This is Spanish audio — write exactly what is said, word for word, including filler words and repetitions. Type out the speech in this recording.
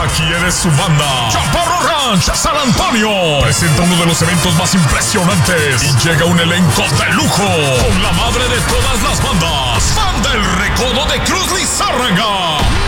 quiere su banda. Chaparro Ranch San Antonio presenta uno de los eventos más impresionantes y llega un elenco de lujo con la madre de todas las bandas, Banda El Recodo de Cruz Lizárraga.